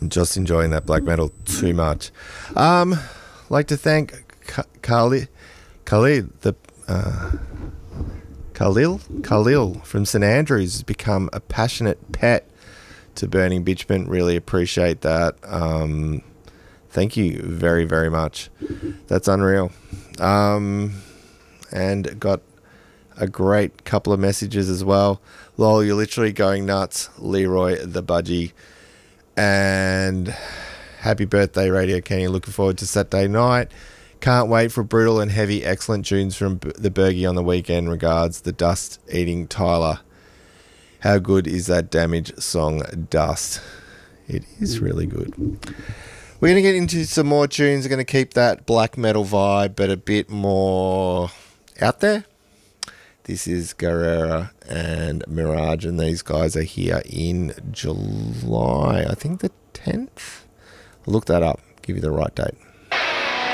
Just enjoying that black metal too much. Like to thank Khalil from St Andrews has become a passionate pet to Burning Bitchment. Really appreciate that. Thank you very, very much. That's unreal. And got a great couple of messages as well. Lol, you're literally going nuts. Leroy the Budgie. And happy birthday, Radio Kenny. Looking forward to Saturday night. Can't wait for brutal and heavy, excellent tunes from the Bergie on the weekend. Regards, the Dust Eating Tyler. How good is that Damage song, Dust? It is really good. We're going to get into some more tunes. We're going to keep that black metal vibe, but a bit more out there. This is Guerrera and Mirage, and these guys are here in July, I think the 10th. I'll look that up, give you the right date.